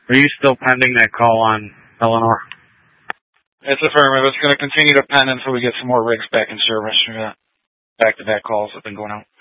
Are you still pending that call on Eleanor? It's affirmative. It's going to continue to pen until we get some more rigs back in service. We got back-to-back calls that have been going out.